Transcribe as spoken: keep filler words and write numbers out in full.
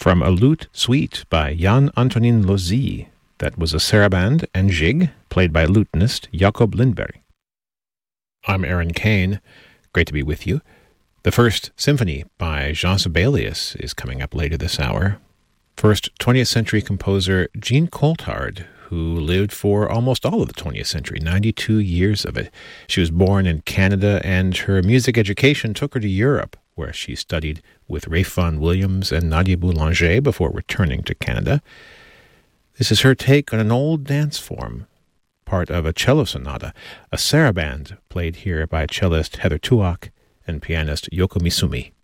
from a lute suite by Jan Antonin Lozi. That was a saraband and jig, played by lutenist Jakob Lindberg. I'm Aaron Kane. Great to be with you. The First Symphony by Jean Sibelius is coming up later this hour. First, twentieth century composer Jean Coulthard, who lived for almost all of the twentieth century, ninety-two years of it. She was born in Canada, and her music education took her to Europe, where she studied with Ralph Vaughan Williams and Nadia Boulanger before returning to Canada. This is her take on an old dance form, part of a cello sonata, a saraband played here by cellist Heather Tuock and pianist Yoko Misumi.